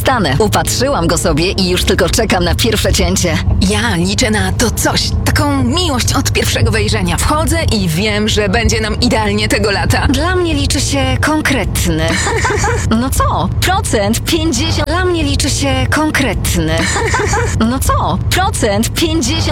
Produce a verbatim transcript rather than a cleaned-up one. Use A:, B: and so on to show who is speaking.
A: przestanę. Upatrzyłam go sobie i już tylko czekam na pierwsze cięcie.
B: Ja liczę na to coś, taką miłość od pierwszego wejrzenia. Wchodzę i wiem, że będzie nam idealnie tego lata.
A: Dla mnie liczy się konkretny. No co? Procent pięćdziesiąt. Dla mnie liczy się konkretny. No co? Procent pięćdziesiąt.